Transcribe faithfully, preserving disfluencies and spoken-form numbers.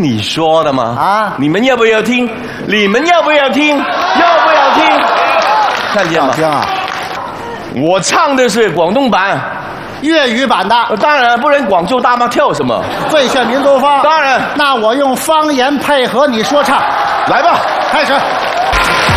你说的吗？ 啊， 你们要不要听？你们要不要听？要不要听？看见吗？ 听啊， 我唱的是广东版， 粤语版的呃当然不然广州大妈跳什么？ 最炫民族风。 当然， 那我用方言配合你说唱， 来吧。 开始。